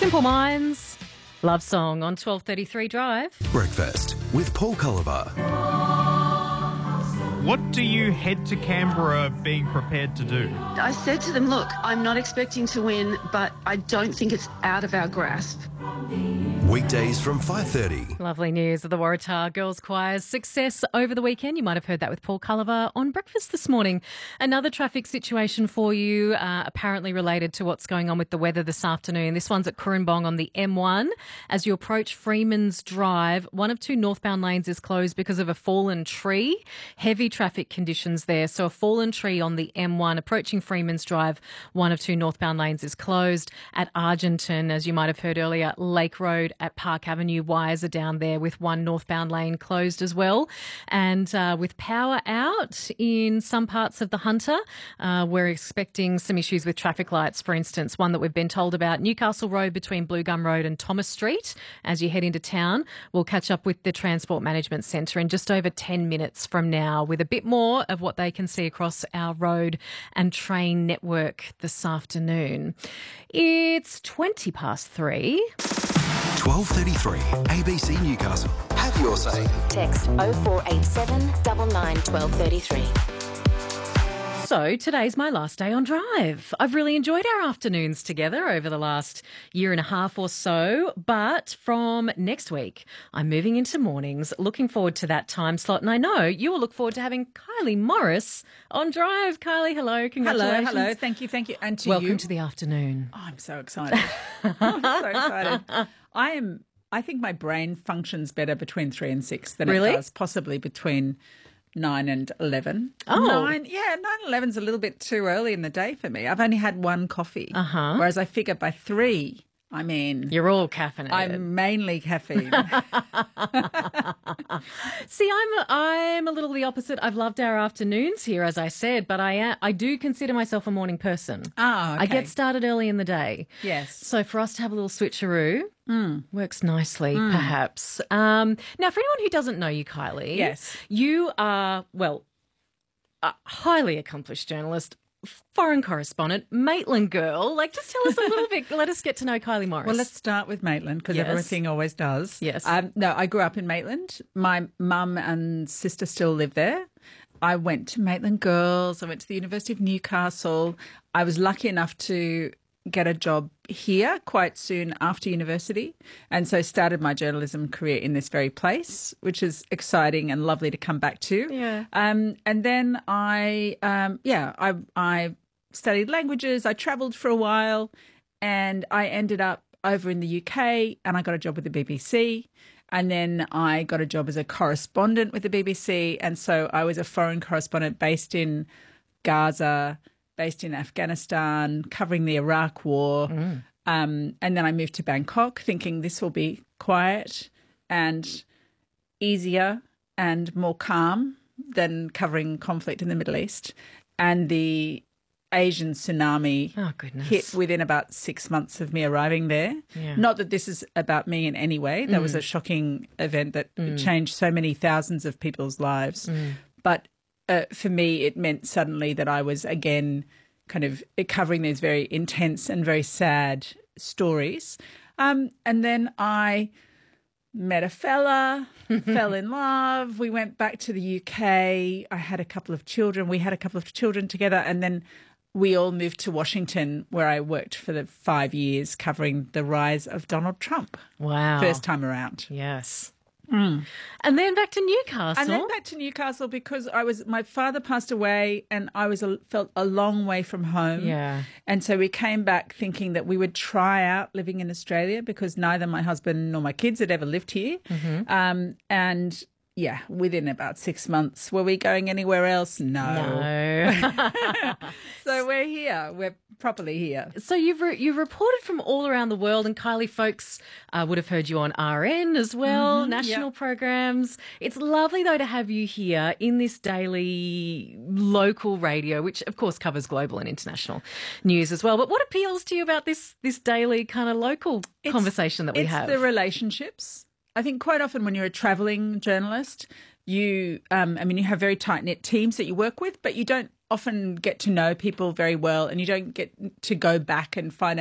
Simple Minds, Love Song on 12:33 Drive. Breakfast with Paul Culliver. What do you head to Canberra being prepared to do? I said to them, look, I'm not expecting to win, but I don't think it's out of our grasp. Weekdays from 5:30. Lovely news of the Waratah Girls Choir's success over the weekend. You might have heard that with Paul Culliver on Breakfast this morning. Another traffic situation for you, apparently related to what's going on with the weather this afternoon. This one's at Cooranbong on the M1. As you approach Freeman's Drive, one of two northbound lanes is closed because of a fallen tree. Heavy traffic conditions there. So a fallen tree on the M1 approaching Freeman's Drive, one of two northbound lanes is closed. At Argenton, as you might have heard earlier, Lake Road at Park Avenue, wires are down there with one northbound lane closed as well. And with power out in some parts of the Hunter, we're expecting some issues with traffic lights. For instance, one that we've been told about, Newcastle Road between Blue Gum Road and Thomas Street. As you head into town, we'll catch up with the Transport Management Centre in just over 10 minutes from now with a bit more of what they can see across our road and train network this afternoon. It's 3:20. 12:33. ABC Newcastle. Have your say. Text 0487 99 1233. So today's my last day on Drive. I've really enjoyed our afternoons together over the last year and a half or so, but from next week, I'm moving into mornings. Looking forward to that time slot, and I know you will look forward to having Kylie Morris on Drive. Kylie, hello, congratulations. Hello, thank you. And to Welcome you. to the afternoon. Oh, I'm so excited. I'm so excited. I think my brain functions better between 3 and 6 than Really? it does possibly between 9 and 11. Oh. 9 and 11's a little bit too early in the day for me. I've only had one coffee. Uh-huh. Whereas I figure by 3, I mean, You're all caffeinated. I'm mainly caffeine. See, I'm a little the opposite. I've loved our afternoons here, as I said, but I do consider myself a morning person. Oh, okay. I get started early in the day. Yes. So for us to have a little switcheroo works nicely, perhaps. Now, for anyone who doesn't know you, Kylie, Yes. you are, well, a highly accomplished journalist, foreign correspondent, Maitland girl. Like, just tell us a little bit. Let us get to know Kylie Morris. Well, let's start with Maitland because Yes. everything always does. Yes. No, I grew up in Maitland. My mum and sister still live there. I went to Maitland Girls. I went to the University of Newcastle. I was lucky enough to get a job here quite soon after university, and so started my journalism career in this very place, which is exciting and lovely to come back to. Yeah. And then I studied languages. I travelled for a while, and I ended up over in the UK, and I got a job with the BBC. And then I got a job as a correspondent with the BBC, and so I was a foreign correspondent based in Gaza, based in Afghanistan, covering the Iraq War. And then I moved to Bangkok thinking this will be quiet and easier and more calm than covering conflict in the Middle East. And the Asian tsunami Oh, goodness. hit within about 6 months of me arriving there. Yeah. Not that this is about me in any way. That was a shocking event that changed so many thousands of people's lives. But for me, it meant suddenly that I was again kind of covering these very intense and very sad stories. And then I met a fella, fell in love. We went back to the UK. I had a couple of children. We had a couple of children together. And then we all moved to Washington, where I worked for the 5 years covering the rise of Donald Trump. Wow. First time around. Yes. And then back to Newcastle. And then back to Newcastle because my father passed away and I felt a long way from home. Yeah. And so we came back thinking that we would try out living in Australia because neither my husband nor my kids had ever lived here. And yeah, within about 6 months, were we going anywhere else? No. So we're here. We're properly here. So you've reported from all around the world, and Kylie, folks would have heard you on RN as well, national programs. It's lovely, though, to have you here in this daily local radio, which, of course, covers global and international news as well. But what appeals to you about this daily kind of local conversation that we have? It's the relationships. I think quite often when you're a travelling journalist, you have very tight-knit teams that you work with, but you don't often get to know people very well and you don't get to go back and find out